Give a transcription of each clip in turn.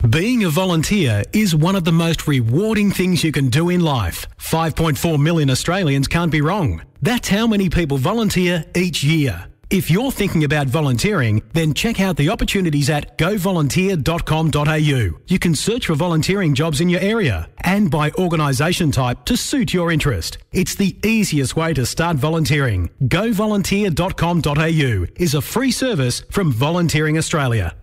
Being a volunteer is one of the most rewarding things you can do in life. 5.4 million Australians can't be wrong. That's how many people volunteer each year. If you're thinking about volunteering, then check out the opportunities at govolunteer.com.au. You can search for volunteering jobs in your area and by organisation type to suit your interest. It's the easiest way to start volunteering. Govolunteer.com.au is a free service from Volunteering Australia.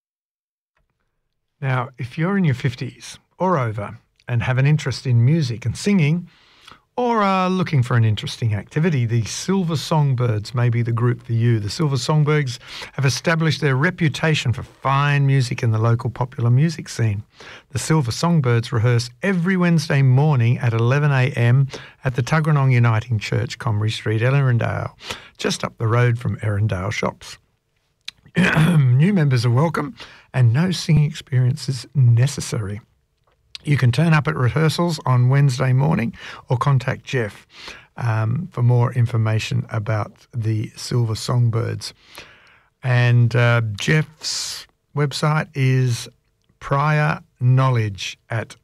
Now, if you're in your 50s or over and have an interest in music and singing, or are looking for an interesting activity, the Silver Songbirds may be the group for you. The Silver Songbirds have established their reputation for fine music in the local popular music scene. The Silver Songbirds rehearse every Wednesday morning at 11 a.m. at the Tuggeranong Uniting Church, Comrie Street, Erindale, just up the road from Erindale Shops. New members are welcome and no singing experience is necessary. You can turn up at rehearsals on Wednesday morning or contact Jeff for more information about the Silver Songbirds. And Jeff's website is priorknowledge at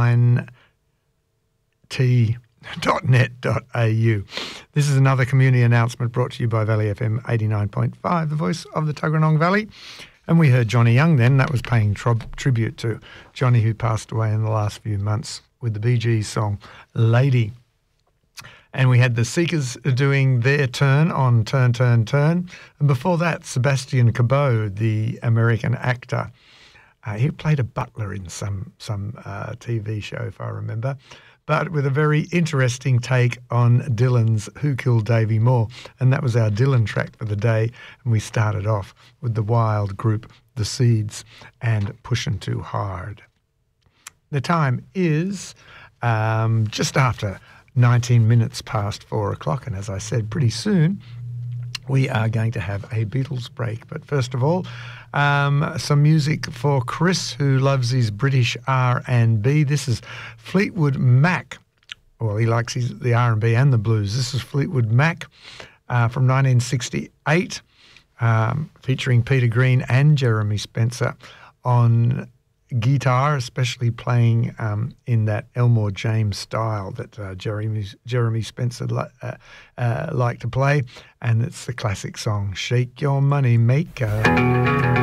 linet.net.au. This is another community announcement brought to you by Valley FM 89.5, the voice of the Tuggeranong Valley. And we heard Johnny Young then. That was paying tribute to Johnny, who passed away in the last few months, with the Bee Gees song Lady. And we had the Seekers doing their turn on Turn, Turn, Turn. And before that, Sebastian Cabot, the American actor. He played a butler in some TV show, if I remember, but with a very interesting take on Dylan's Who Killed Davey Moore. And that was our Dylan track for the day. And we started off with the wild group, The Seeds, and Pushin' Too Hard. The time is just after 19 minutes past 4 o'clock. And as I said, pretty soon we are going to have a Beatles break. But first of all, some music for Chris, who loves his British R&B. This is Fleetwood Mac. Well, he likes the R&B and the blues. This is Fleetwood Mac from 1968, featuring Peter Green and Jeremy Spencer on guitar, especially playing in that Elmore James style that Jeremy Spencer liked to play. And it's the classic song, Shake Your Money Maker.